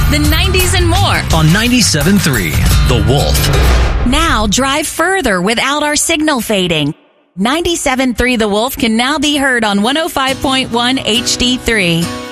the 90s, and more on 97.3 The Wolf. Now drive further without our signal fading. 97.3 The Wolf can now be heard on 105.1 HD3.